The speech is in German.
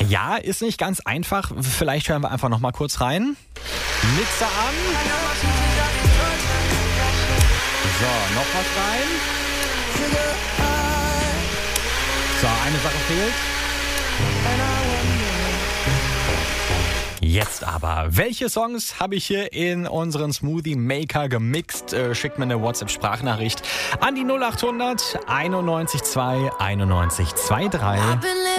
Ja, ist nicht ganz einfach. Vielleicht hören wir einfach noch mal kurz rein. Mixer an. So, noch was rein. So, eine Sache fehlt. Jetzt aber, welche Songs habe ich hier in unseren Smoothie Maker gemixt? Schickt mir eine WhatsApp-Sprachnachricht an die 0800 91 2 91 23.